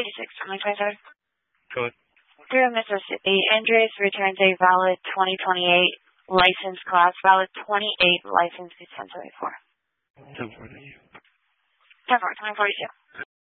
86-2027. Go ahead. Through Mississippi, Andreas returns a valid 2028 license class, valid 28 license 1074. 1040. 1042.